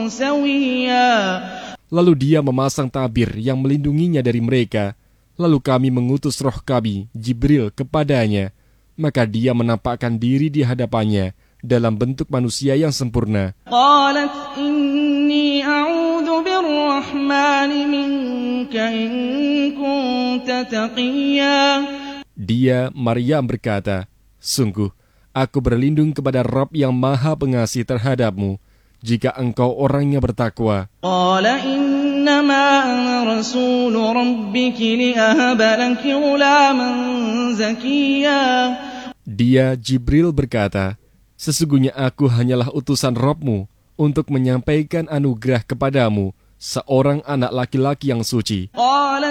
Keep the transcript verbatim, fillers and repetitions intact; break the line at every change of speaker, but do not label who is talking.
سويا.
Lalu dia memasang tabir yang melindunginya dari mereka. Lalu kami mengutus roh kami, Jibril, kepadanya. Maka dia menampakkan diri di hadapannya dalam bentuk manusia yang sempurna.
قالت إني أعوذ بالرحمن منك إن كنت تقيا.
Dia, Maryam, berkata, sungguh, aku berlindung kepada Rabb yang maha pengasih terhadapmu, jika engkau orangnya bertakwa.
قال إنما أنا رسول ربك لأهب لك غلاما زكيا.
Dia, Jibril, berkata, sesungguhnya aku hanyalah utusan Rabb-mu untuk menyampaikan anugerah kepadamu, seorang anak laki-laki yang suci.
قالت